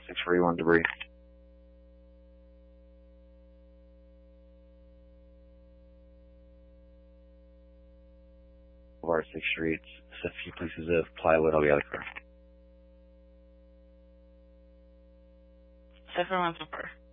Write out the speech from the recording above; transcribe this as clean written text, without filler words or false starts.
641 debris. Our 6th Street, a few pieces of plywood all together. 714.